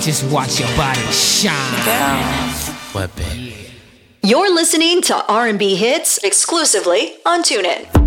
just watch your body shine. What, baby? You're listening to R&B hits exclusively on TuneIn.